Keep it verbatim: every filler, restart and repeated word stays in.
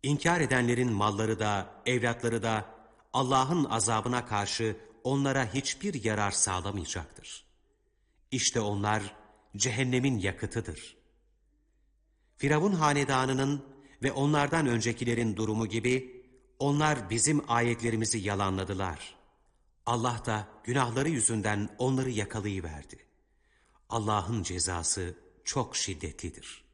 İnkar edenlerin malları da, evlatları da Allah'ın azabına karşı onlara hiçbir yarar sağlamayacaktır. İşte onlar cehennemin yakıtıdır. Firavun hanedanının ve onlardan öncekilerin durumu gibi onlar bizim ayetlerimizi yalanladılar. Allah da günahları yüzünden onları yakalayıverdi. Allah'ın cezası çok şiddetlidir.